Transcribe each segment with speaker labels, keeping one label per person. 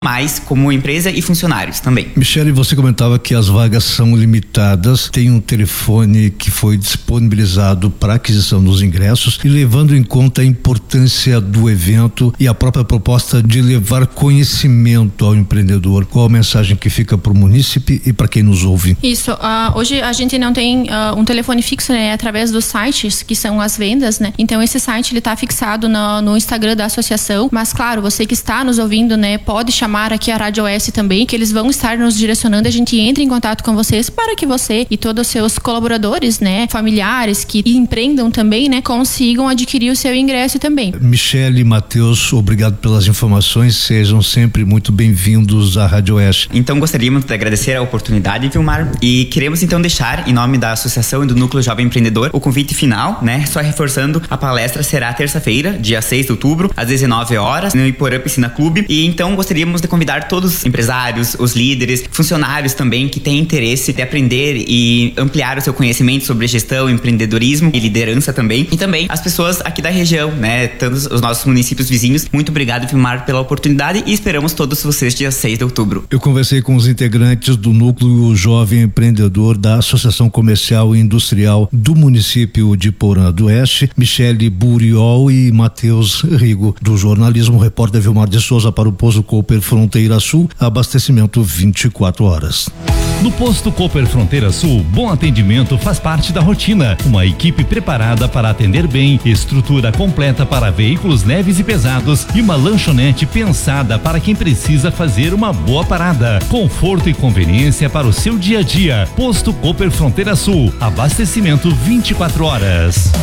Speaker 1: mais como empresa e funcionários também.
Speaker 2: Michele, você comentava que as vagas são limitadas, tem um telefone que foi disponibilizado para aquisição dos ingressos e levando em conta a importância do evento e a própria proposta de levar conhecimento ao empreendedor, qual a mensagem que fica para o munícipe e para quem nos ouve?
Speaker 3: Isso, hoje a gente não tem um telefone fixo, né, através dos sites que são as vendas, né, então esse site ele está fixado no Instagram da associação, mas claro, você que está nos ouvindo, né, pode chamar aqui a Rádio OS também, que eles vão estar nos direcionando, a gente entra em contato com vocês para que você e todos os seus colaboradores, né, familiares que empreendam também, né, consigam adquirir o seu ingresso também.
Speaker 2: Michele e Matheus, obrigado pelas informações, sejam sempre muito bem-vindos à Rádio OS.
Speaker 1: Então gostaríamos de agradecer a oportunidade, Vilmar, e queremos então deixar, em nome da Associação e do Núcleo Jovem Empreendedor, o convite final, né, só reforçando, a palestra será terça-feira, dia 6 de outubro, às 19 horas, no Iporã Piscina Clube, e então gostaríamos de convidar todos os empresários, os líderes, funcionários também que têm interesse de aprender e ampliar o seu conhecimento sobre gestão, empreendedorismo e liderança também. E também as pessoas aqui da região, né? Tantos os nossos municípios vizinhos. Muito obrigado, Vilmar, pela oportunidade e esperamos todos vocês dia 6 de outubro.
Speaker 2: Eu conversei com os integrantes do Núcleo Jovem Empreendedor da Associação Comercial e Industrial do município de Porã do Oeste, Michele Buriol e Matheus Rigo. Do jornalismo, repórter Vilmar de Souza para o Posto Cooper Fronteira Sul, abastecimento 24 horas.
Speaker 4: No Posto Cooper Fronteira Sul, bom atendimento faz parte da rotina. Uma equipe preparada para atender bem, estrutura completa para veículos leves e pesados e uma lanchonete pensada para quem precisa fazer uma boa parada. Conforto e conveniência para o seu dia a dia. Posto Cooper Fronteira Sul, abastecimento 24 horas.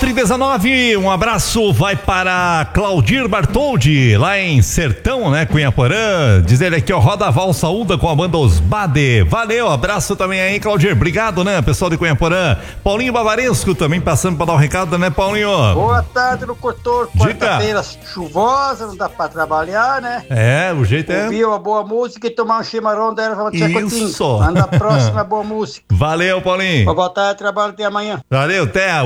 Speaker 4: 4:19, um abraço vai para Claudir Bartoldi, lá em Sertão, né, Cunhaporã. Diz ele aqui, ó, roda a valsa Uda com a banda Os Bade. Valeu, abraço também aí, Claudir. Obrigado, né, pessoal de Cunhaporã. Paulinho Bavaresco também passando para dar um recado, né, Paulinho?
Speaker 5: Boa tarde, locutor. Quarta-feira chuvosa, não dá pra trabalhar, né?
Speaker 4: É, o jeito é.
Speaker 5: Ouvir uma boa música e tomar um chimarrão dela pra
Speaker 4: Isso.
Speaker 5: Manda a próxima boa música.
Speaker 4: Valeu, Paulinho.
Speaker 5: Vou voltar a trabalho até amanhã.
Speaker 4: Valeu, Té.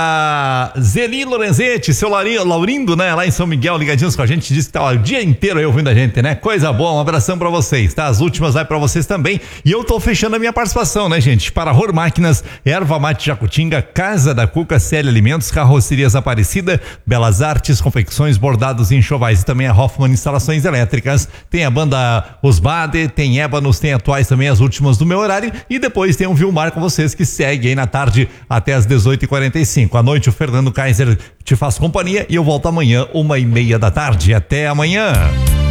Speaker 4: A Zeli Lorenzetti, seu Laurindo, né, lá em São Miguel, ligadinhos com a gente, disse que tá o dia inteiro aí ouvindo a gente, né? Coisa boa, um abração pra vocês, tá? As últimas vai pra vocês também. E eu tô fechando a minha participação, né, gente? Para Ror Máquinas, Erva Mate Jacutinga, Casa da Cuca, CL Alimentos, Carrocerias Aparecida, Belas Artes, Confecções, Bordados e Enxovais, e também a Hoffman Instalações Elétricas. Tem a banda Os Bade, tem Ébanos, tem Atuais também, as últimas do meu horário. E depois tem o Vilmar com vocês, que segue aí na tarde até as 18h45. À noite o Fernando Kaiser te faz companhia e eu volto amanhã 1h30 da tarde. Até amanhã.